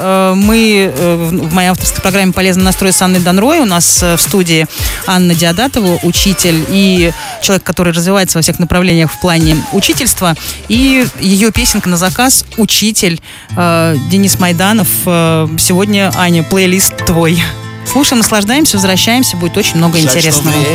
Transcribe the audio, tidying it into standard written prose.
Мы в моей авторской программе «Полезный настрой» с Анной Данрой. У нас в студии Анна Диадатова, учитель и человек, который развивается во всех направлениях в плане учительства. И ее песенка на заказ «Учитель» Денис Майданов. Сегодня, Аня, плейлист твой. Слушаем, наслаждаемся, возвращаемся. Будет очень много интересного.